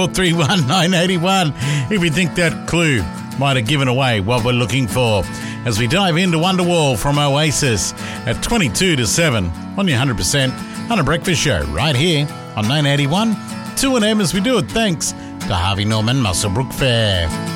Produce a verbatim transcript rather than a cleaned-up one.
four three one nine eight one if you think that clue might have given away what we're looking for as we dive into Wonderwall from Oasis at twenty-two to seven on your one hundred percent on a breakfast show right here on nine eighty-one two N M as we do it thanks to Harvey Norman Muswellbrook Fair.